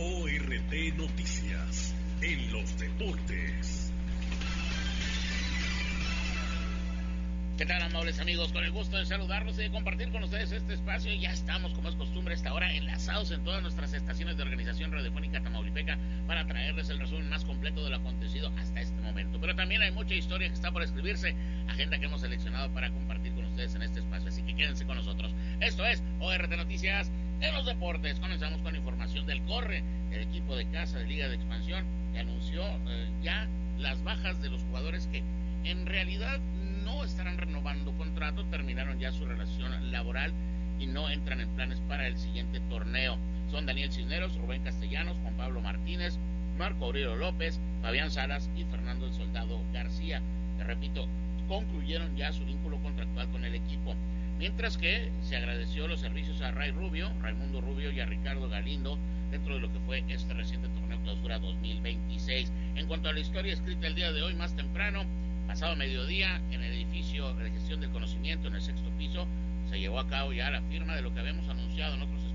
ORT Noticias, en los deportes. ¿Qué tal, amables amigos? Con el gusto de saludarlos y de compartir con ustedes este espacio. Ya estamos, como es costumbre, a esta hora enlazados en todas nuestras estaciones de Organización Radiofónica Tamaulipeca para traerles el resumen más completo de lo acontecido hasta este momento. Pero también hay mucha historia que está por escribirse, agenda que hemos seleccionado para compartir con ustedes en este espacio, así que quédense con nosotros. Esto es ORT Noticias en los deportes. Comenzamos con información del Corre, el equipo de casa de Liga de Expansión, que anunció ya las bajas de los jugadores que en realidad no estarán renovando contrato, terminaron ya su relación laboral y no entran en planes para el siguiente torneo. Son Daniel Cisneros, Rubén Castellanos, Juan Pablo Martínez, Marco Aurelio López, Fabián Salas y Fernando el Soldado García. Te repito, concluyeron ya su vínculo contractual con el equipo. Mientras que se agradeció los servicios a Raimundo Rubio y a Ricardo Galindo dentro de lo que fue este reciente torneo Clausura 2026. En cuanto a la historia escrita el día de hoy, más temprano, pasado mediodía, en el edificio de gestión del conocimiento, en el 6º piso, se llevó a cabo ya la firma de lo que habíamos anunciado en otros